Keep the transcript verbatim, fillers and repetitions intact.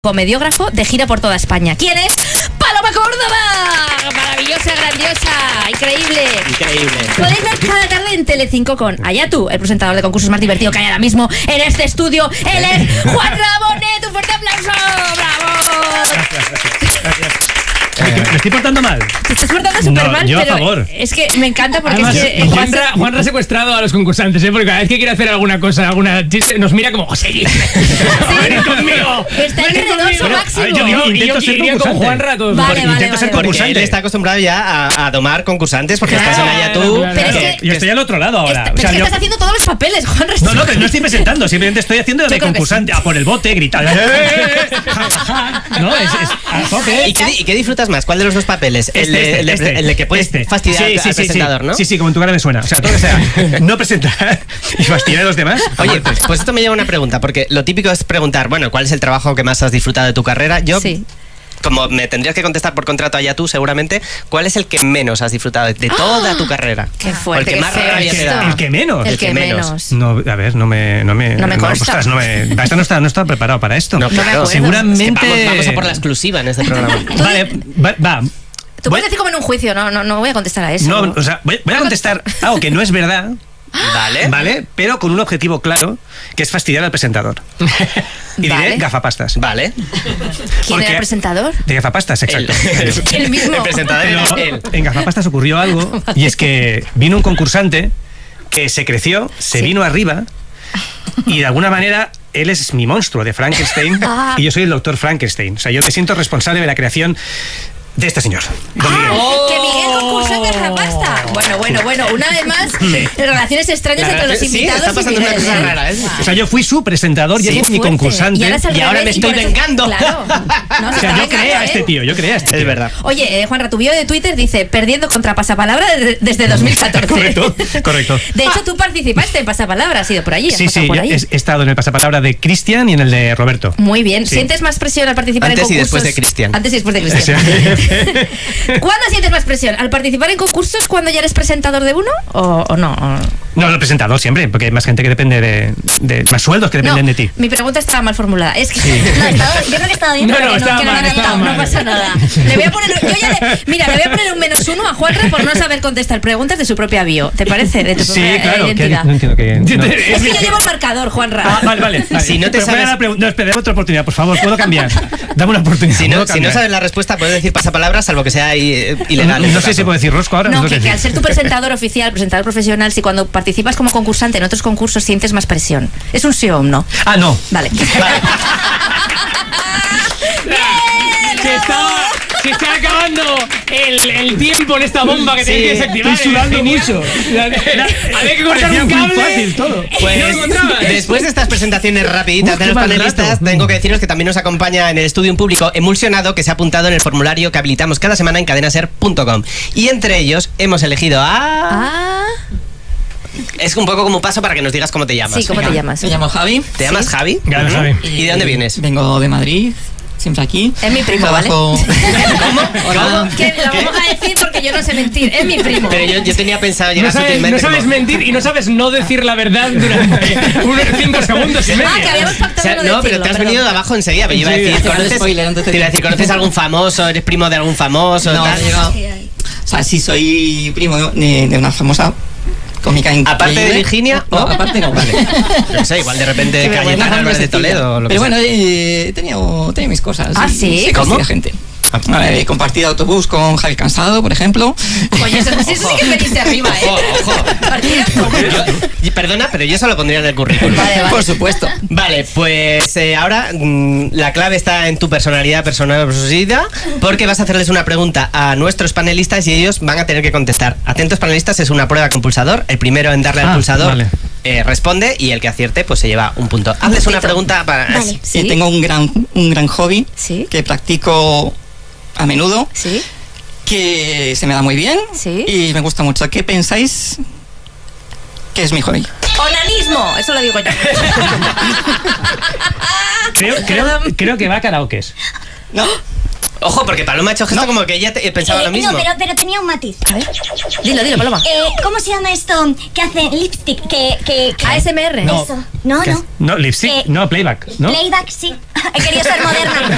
comediógrafo de gira por toda España. ¿Quién es? ¡Paloma Córdoba! Maravillosa, grandiosa, increíble. Increíble. Podéis ver cada tarde en Telecinco con Ayatu, el presentador de concursos más divertido que hay ahora mismo en este estudio. Él es Juan Rabonet. Un fuerte aplauso. ¡Bravo! Gracias, gracias. gracias. ¿Me estoy portando mal? Te estás portando súper No, mal, yo a pero favor. es que me encanta porque Además, es que eh, Juan Juanra, Juanra ha secuestrado a los concursantes, ¿eh? Porque cada vez que quiere hacer alguna cosa, alguna chiste, nos mira como José, ven conmigo. está ven alrededor conmigo. su máximo. A ver, yo digo, Y intento yo ser iría con concursante. Juanra a todos. Vale, Porque vale, intento ser vale. Porque concursante. él está acostumbrado ya a, a domar concursantes porque Claro, estás en Ayatu. claro, Pero es que- que- Yo estoy al otro lado ahora. Está- O pero sea, es que yo- estás haciendo todos los papeles, Juan. No, no, pero no estoy presentando, simplemente estoy haciendo Yo de creo que concursante. A por el bote, gritando. No, es, es a tope. ¿Y qué, di- y qué disfrutas más? ¿Cuál de los dos papeles? El, de, el, de- este, el de que puedes este. fastidiar Sí, al sí, sí, presentador, sí. ¿no? Sí, sí, como en tu cara me suena. O sea, todo que sea no presentar y fastidiar a los demás. Oye, pues esto me lleva a una pregunta, porque lo típico es preguntar, bueno, ¿cuál es el trabajo que más has disfrutado de tu carrera? Yo, Sí. como me tendrías que contestar por contrato allá tú, seguramente, ¿cuál es el que menos has disfrutado de, de toda tu carrera? Qué O fuerte, el que qué más feo rabia te esto. da. El que menos. El El que que menos. menos. No, a ver, no me. No me, No me consta. ostras, no me. Esta no está, no está preparado para esto. No, me claro, acuerdo. seguramente. Es que vamos, vamos a por la exclusiva en este programa. Vale, va. va. Tú Voy- puedes decir como en un juicio, no, no, no voy a contestar a eso. No, o sea, voy, voy a contestar algo que no es verdad, ¿Vale? ¿vale? Pero con un objetivo claro, que es fastidiar al presentador. Y diré Vale. gafapastas. Vale. ¿Quién porque- era el presentador? De gafapastas, exacto. El mismo. El presentador era Pero él. en Gafapastas ocurrió algo, y es que vino un concursante que se creció, se Sí. vino arriba, y de alguna manera él es mi monstruo de Frankenstein, Ah. y yo soy el doctor Frankenstein. O sea, yo me siento responsable de la creación de este señor, don Miguel. Ah, que Miguel concursó en Gafapasta. Bueno, bueno, bueno, una vez más, relaciones extrañas La entre los relación- sí, invitados está pasando y una Miguel, cosa ¿eh? rara, ¿eh? O sea, yo fui su presentador y Sí, él es mi Fuerte. concursante. Y ahora, es al Y ahora revés, me y estoy por eso- vengando. Claro. No, O se sea, está yo creé vengando, a este ¿eh? tío, yo creé a este tío. Es verdad. Oye, eh, Juanra, tu vídeo de Twitter dice perdiendo contra Pasapalabra de- desde dos mil catorce. Correcto, correcto. De hecho, tú participaste en Pasapalabra, has ido por allí. has Sí, pasado sí, por yo ahí. he, he estado en el pasapalabra de Cristian y en el de Roberto. Muy bien. Sí. ¿Sientes más presión al participar Antes en y concursos? después de Cristian. Antes y después de Cristian. ¿Cuándo sientes más presión? ¿Al participar en concursos cuando ya eres presentador de uno o, o no? O- No, el presentador siempre, porque hay más gente que depende de, de más sueldos que dependen no, de ti. mi pregunta estaba mal formulada. Es que no, estaba- yo creo que estaba bien, No, pero no, que no, estaba que no mal, me ha estaba notado, no mal. pasa nada. Le voy a poner, yo ya le- mira, le voy a poner un menos uno a Juanra por no saber contestar preguntas de su propia bio. ¿Te parece? De tu Sí, propia, eh, claro, que identidad. no entiendo que. no. Es que yo llevo el marcador, Juanra. Ah, vale, vale. vale. Si no te Pero voy a sabes- dar pregun- No, espera, dame otra oportunidad, por favor, puedo cambiar. Dame una oportunidad. Si no, puedo si no cambiar. sabes la respuesta, puedes decir pasapalabra, salvo que sea eh, ilegal. No, en no este sé si caso. puedo decir rosco ahora. No, tengo que, que decir. al ser tu presentador oficial, presentador profesional, si cuando participas como concursante en otros concursos sientes más presión. Es un sí o un no. Ah, no. Vale. Se está, se está acabando el, el tiempo en esta bomba que Sí, tienes que desactivar. estoy sudando Es mucho. Había que cortar Parecía un muy cable. fácil todo. Pues No lo encontrabas. después de estas presentaciones rapiditas Uf, de qué los mal panelistas, rato. tengo que deciros que también nos acompaña en el estudio un público emulsionado que se ha apuntado en el formulario que habilitamos cada semana en cadenaser punto com. Y entre ellos hemos elegido a... Ah, Es un poco como un paso para que nos digas cómo te llamas. sí, ¿cómo te llamas? Me llamo Javi. ¿Te llamas Javi? Gracias, Ujú. Javi. ¿Y de dónde vienes? Vengo de Madrid, siempre aquí. Es mi primo, ¿vale? Trabajo- ¿Cómo? Hola. Que lo vamos a decir porque yo no sé mentir. Es mi primo. Pero yo, yo tenía pensado No llegar sabes, sutilmente no sabes como- mentir y no sabes no decir la verdad durante unos cinco segundos y medio. Ah, que habíamos O pactado sea, no no, pero decirlo, te has perdón. venido de abajo enseguida. Pero yo iba a Sí, decir, te hago ¿conoces, spoiler antes de te iba a decir, que- ¿conoces algún famoso? ¿Eres primo de algún famoso? No, tal? he llegado- O sea, sí soy primo de, de una famosa cómica increíble. Aparte de Virginia, No, ¿no? aparte no, vale. No sé, igual de repente Qué vergüenza, Cayetana Álvarez de sencilla. Toledo. o lo que Pero sea. bueno, eh, he tenido, he tenido mis cosas. ¿Ah, y- sí? Sí, ¿Cómo? conocida gente. A ver, he compartido autobús con Javi Cansado, por ejemplo. Oye, eso, eso sí que veniste arriba, ¿eh? Ojo, ojo. Partida. Yo- y perdona, pero yo eso lo pondría en el currículum. Vale, vale. Por supuesto. Vale, pues eh, ahora mm, la clave está en tu personalidad, personalidad, porque vas a hacerles una pregunta a nuestros panelistas y ellos van a tener que contestar. Atentos panelistas, es una prueba con pulsador. El primero en darle al Ah, pulsador vale. eh, responde y el que acierte pues se lleva un punto. Hazles una puntito. pregunta para... Vale. Eh, Sí. tengo un gran, un gran hobby Sí. que practico a menudo, Sí. que se me da muy bien Sí. y me gusta mucho. ¿Qué pensáis que es mi hobby? Onanismo, eso lo digo yo. Creo, creo, creo que va a karaokes. No. Ojo, porque Paloma ha hecho gesto como que ella te- pensaba Eh, lo mismo. No, pero, pero tenía un matiz. A ver. Dilo, dilo, Paloma. Eh, ¿Cómo se llama esto que hace lipstick? Que, que, que- A S M R. No. Eso. No, no. No, lipstick, Eh, no, playback, ¿no? Playback, sí. He querido ser moderna.